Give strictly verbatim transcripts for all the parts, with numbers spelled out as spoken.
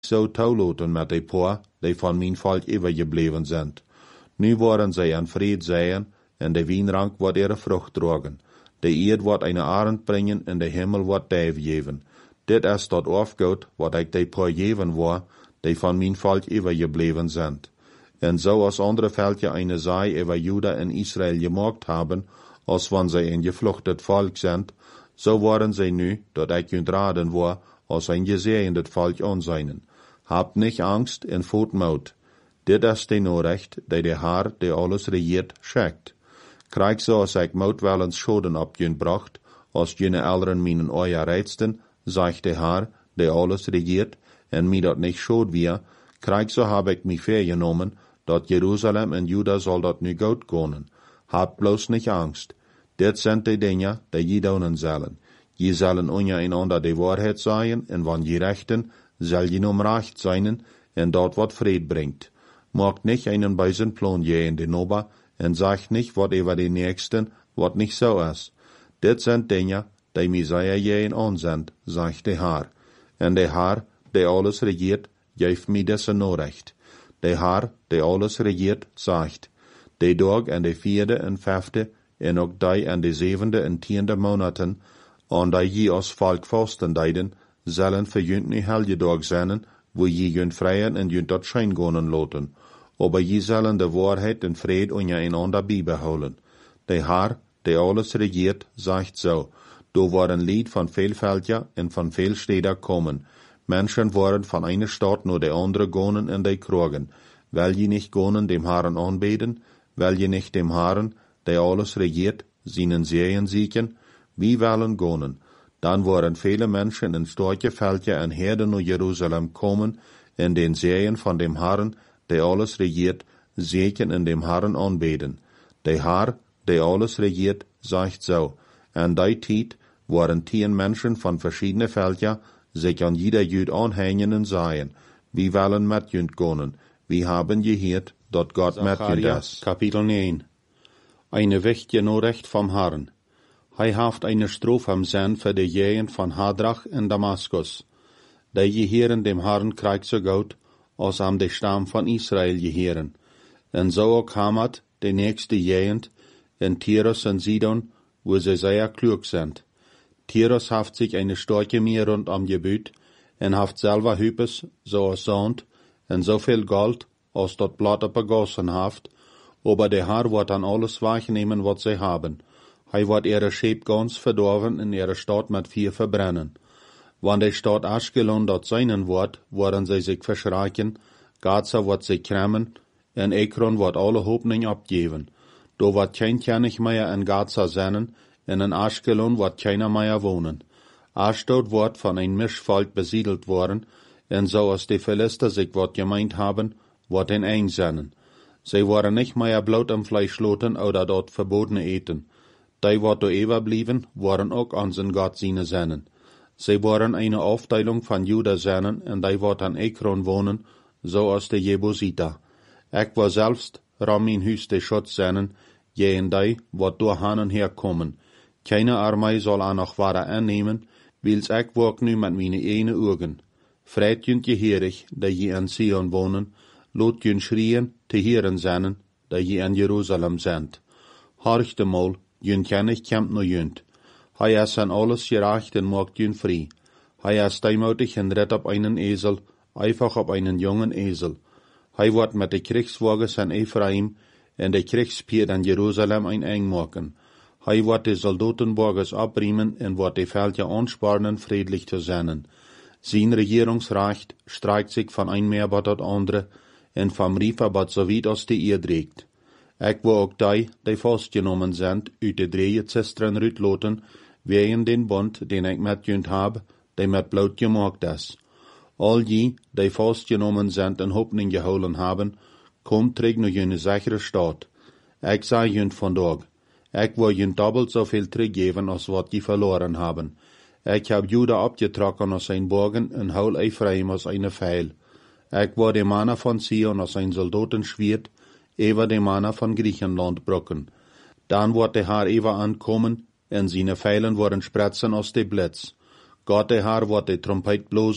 zo touwloten met de poor, die van mijn volk overgebleven zijn. Nu worden zij aan vrede zijn, en de wijnrank wordt ihre vrucht drogen. De eerd wordt een arend brengen, en de hemel wordt duif geven. Dit is dat afgoed wat ik de poor geven wil, die van mijn volk overgebleven zijn. En zoals andere veldje een zaai over Juda en Israël gemaakt hebben, als van zij een gevluchtet volk zijn, zo worden zij nu, dat ik kunt raden wil, als een gezegendet volk aanzien. Habt niet angst en voet moed. Dit is de noorrecht, die de Heer, die alles regeert, schickt. Krijg zoals ik moed wel eens schoden op jun bracht, als jene elderen mijn oja reidsten, zegt de Heer, die alles regeert, en mij dat niet schod weer, krijg zo heb ik mij vergenomen, dat Jeruzalem en Juda zal dat nu goed kunnen. Habt bloos niet angst. Dit zijn de dingen die je doen zullen. Je zullen ondereinander de waarheid zeggen, en wanneer je rechten, zal je om recht zijn, en dat wat vrede brengt. Maak niet een buizen plan je in de nobba, en zeg niet wat over de nächsten, wat niet zo is. Dit zijn dingen die Messiah je in aanzendt, zegt de Heer. En de Heer, die alles regeert, geeft mij deze noorrecht. De Heer, die alles regeert, zegt, de dag en de vierde en vijfde, en ook die en de zevende en tiende maanden, aan die je als volk vasten deiden, zullen voor junt nu helgedag zijn, wo je junt vrijen en junt dat schijn gaan laten. Aber je zullen de waarheid en vrede ondereinander bijbehouden. De Heer, die alles regeert, zegt zo, door worden lied van veel veldja en van veel steden komen. Mensen worden van eine stad naar de andere gaan en die kroegen. Wil je niet gaan dem Herren aanbeden? Wil je niet dem Herren, die alles regeert, zijn zeeën zieken? Wie willen gaan? Dan worden vele mensen in stadje, veldje en herden naar Jeruzalem komen en den zeeën van dem Herren, die alles regeert, zeker in dem Herren aanbeden. De Heer, die alles regeert, zegt zo, en die tijd worden tien mensen van verschillende veldja zich aan jeder Jood aanhangen en zeggen, wie willen met junt gaan, wie hebben gehoord dat God met junt is. Kapitel negen. Eine wichtige Nachricht vom Herrn. Hij heeft eine Strophe am Zend voor de Gegend van Hadrach en Damaskus. Die geheren dem Herrn krijgt zo goed, als am de stam van Israël geheren. En zo ook Hamat, de nächste Gegend, in Tyrus en Sidon, wo ze zeer klug zijn. Tyrus heeft zich eine starke meer rondom gebuut, en heeft selber Hüpes, zoals Sand, en zoveel gold, als dat blad op gegossen heeft, aber de Heer wordt aan alles wegnemen wat zij hebben. Hij wordt ihre scheep ganz verdorven en ihre stad met vuur verbrennen. Wanneer de stad Ashkelon dat zijn wordt, worden zij zich verschrikken, Gaza wordt zich kremmen, en Ekron wordt alle hoopning opgeven. Daar wordt geen kennis meer in Gaza zijn, en in Ashkelon wordt keiner meer wonen. Ashdod wordt van een mischvolk besiedeld worden, en zoals de Philister zich wat gemeend hebben, wordt een eng zijn. Zij worden niet meer bloot en vlees loten, oder dat verbodene eten. Die wat door Eva blijven, worden ook aan zijn God zien zijn. Zij worden een afdeling van Juda zijn, en die wordt aan Ekron wonen, zoals de Jebusita. Ik wil zelfs ram mijn huis de schutz zijn, je en die wat door hen herkomen. Keine armee zal aan nog ware aannemen, wils ik werk nu met mijn ene ogen. Vreit junt je herig, dat je in Sion wonen, laat jun schrien te heren zijn, dat je in Jeruzalem zijt. Harch de mol, jun kennig kempt no junt. Hij is aan alles gerecht en maakt jun vrij. Hij is stijmoutig en redt op einen ezel, einfach op einen jongen ezel. Hij wordt met de krigswagens aan Ephraim en de krigspier aan Jeruzalem een eng maken. Hij wordt de soldatenwagens abriemen en wordt de veldje aansparen friedlich te zijn. Zijn regeringsrecht strijkt zich van een meer tot het andere, en van Rifabad zo wiet als de eerd reikt. Ik wil ook die, die vastgenomen zijn, uit de drie zesteren uitloten, wegen den bond, den ik met junt heb, die met bloed gemaakt is. Al die, die vastgenomen zijn en hoopning gehouden hebben, kom terug naar jullie zekere stad. Ik zeg junt vandaag, ik wil junt dubbelt zoveel teruggeven als wat je verloren hebben. Ik heb Juda opgetrokken als een bogen en hou Ephraim als een veil. Ik wil de mannen van Sion als een soldatenzwierd, even de mannen van Griechenland brokken. Dan wordt de Heer even aankomen, en zijn veilen worden spretsen als de blitz. God de Heer wordt de trompet blozen,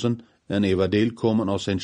en evangel komen als zijn